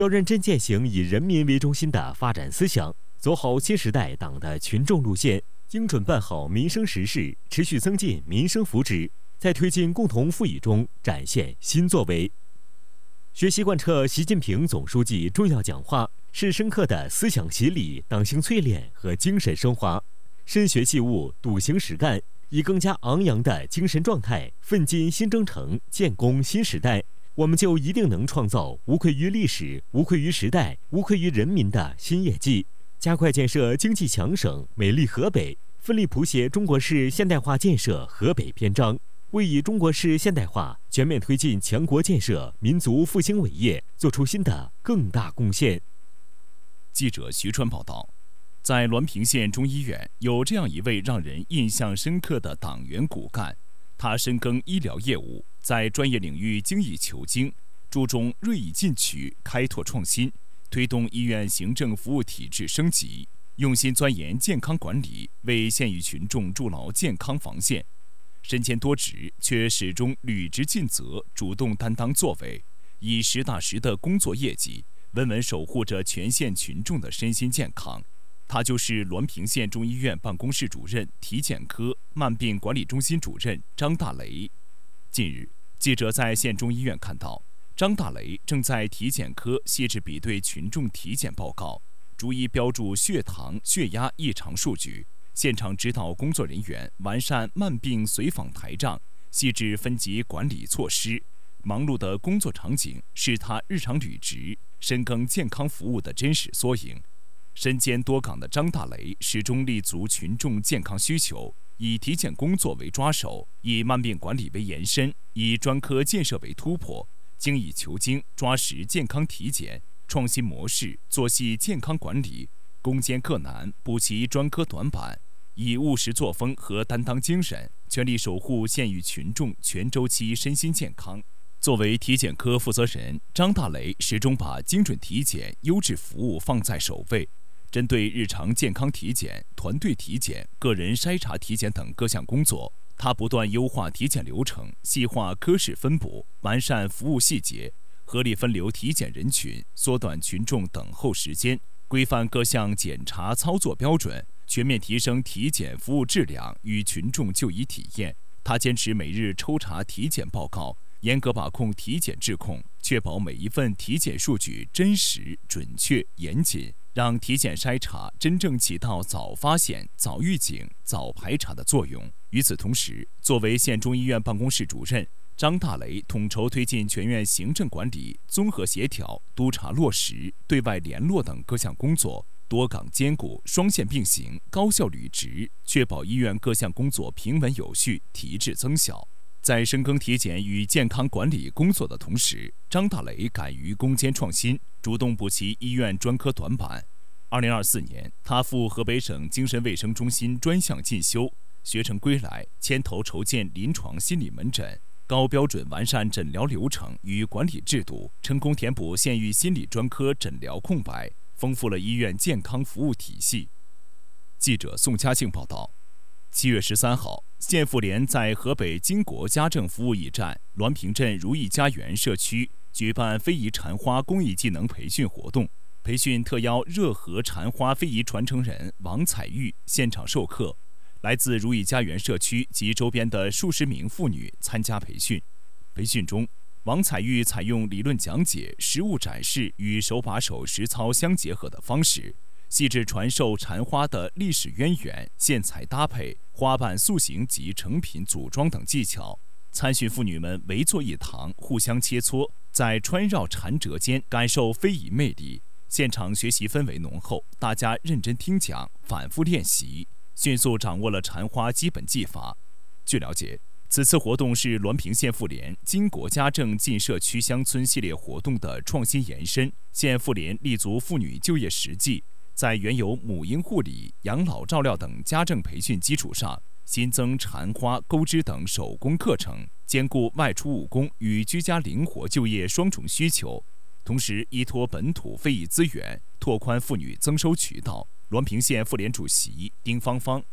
要认真践行以人民为中心的发展思想，走好新时代党的群众路线，精准办好民生实事，持续增进民生福祉，在推进共同富裕中展现新作为。学习贯彻习近平总书记重要讲话，是深刻的思想洗礼、党性淬炼和精神升华。深学细悟、笃行实干，以更加昂扬的精神状态奋进新征程，建功新时代，我们就一定能创造无愧于历史、无愧于时代、无愧于人民的新业绩。加快建设经济强省、美丽河北，奋力谱写中国式现代化建设河北篇章，为以中国式现代化全面推进强国建设、民族复兴伟业做出新的更大贡献。 记者徐川报道，在滦平县中医院有这样一位让人印象深刻的党员骨干，他深耕医疗业务，在专业领域精益求精，注重锐意进取、开拓创新，推动医院行政服务体制升级，用心钻研健康管理，为县域群众筑牢健康防线。身兼多职，却始终履职尽责，主动担当作为，以实打实的工作业绩，稳稳守护着全县群众的身心健康。他就是滦平县中医院办公室主任、体检科慢病管理中心主任张大雷。近日，记者在县中医院看到，张大雷正在体检科细致比对群众体检报告，逐一标注血糖、血压异常数据，现场指导工作人员完善慢病随访台账，细致分级管理措施。忙碌的工作场景是他日常履职、深耕健康服务的真实缩影。身兼多岗的张大雷始终立足群众健康需求，以体检工作为抓手，以慢病管理为延伸，以专科建设为突破，精益求精，抓实健康体检创新模式，做细健康管理，攻坚克难，补齐专科短板，以务实作风和担当精神，全力守护县域群众全周期身心健康。作为体检科负责人，张大雷始终把精准体检、优质服务放在首位。针对日常健康体检、团队体检、个人筛查体检等各项工作，他不断优化体检流程，细化科室分布，完善服务细节，合理分流体检人群，缩短群众等候时间，规范各项检查操作标准，全面提升体检服务质量与群众就医体验。他坚持每日抽查体检报告，严格把控体检质控，确保每一份体检数据真实、准确、严谨，让体检筛查真正起到早发现、早预警、早排查的作用。与此同时，作为县中医院办公室主任，张大雷统筹推进全院行政管理、综合协调、督查落实、对外联络等各项工作，多岗兼顾、双线并行、高效履职，确保医院各项工作平稳有序、提质增效。在深耕体检与健康管理工作的同时，张大雷敢于攻坚创新，主动补齐医院专科短板。2024年，他赴河北省精神卫生中心专项进修，学成归来，牵头筹建临床心理门诊，高标准完善诊疗流程与管理制度，成功填补县域心理专科诊疗空白，丰富了医院健康服务体系。记者宋佳庆报道。7月13号，县妇联在河北经国家政服务驿站滦平镇如意家园社区举办非遗缠花工艺技能培训活动，培训特邀热河缠花非遗传承人王彩玉现场授课，来自如意家园社区及周边的数十名妇女参加培训。培训中，王彩玉采用理论讲解、实物展示与手把手实操相结合的方式，细致传授缠花的历史渊源、线材搭配、花瓣塑形及成品组装等技巧。参训妇女们围坐一堂，互相切磋，在穿绕缠折间感受非遗魅力。现场学习氛围浓厚，大家认真听讲，反复练习，迅速掌握了缠花基本技法。据了解，此次活动是滦平县妇联经国家政进社区乡村系列活动的创新延伸。县妇联立足妇女就业实际，在原有母婴护理、养老照料等家政培训基础上，新增缠花、钩织等手工课程，兼顾外出务工与居家灵活就业双重需求。同时，依托本土非遗资源，拓宽妇女增收渠道。滦平县妇联主席丁芳芳。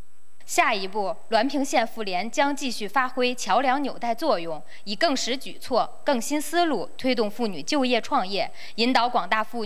下一步，滦平县妇联将继续发挥桥梁纽带作用，以更实举措、更新思路推动妇女就业创业，引导广大妇女